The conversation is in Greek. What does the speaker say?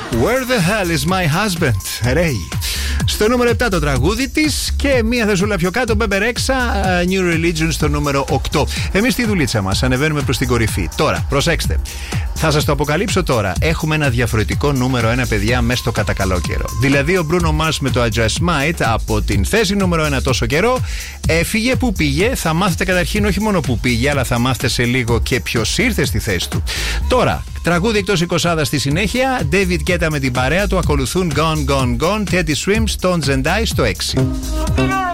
Where the hell is my husband? Ray. Στο νούμερο 7 το τραγούδι της και μία θεσούλα πιο κάτω, Bebe Rexha, New Religion στο νούμερο 8. Εμείς στη δουλίτσα μας ανεβαίνουμε προς την κορυφή. Τώρα, προσέξτε. Θα σας το αποκαλύψω τώρα. Έχουμε ένα διαφορετικό νούμερο 1, παιδιά, μέσα στο κατά καλό καιρό. Δηλαδή, ο Bruno Mars με το I Just Might από την θέση νούμερο 1 τόσο καιρό έφυγε. Πού πήγε? Θα μάθετε καταρχήν όχι μόνο που πήγε, αλλά θα μάθετε σε λίγο και ποιος ήρθε στη θέση του. Τώρα, τραγούδι εκτός 20 στη συνέχεια. David Guetta με την παρέα του. Ακολουθούν Gone Gone Gone, Teddy Swims, Stones and I στο 6.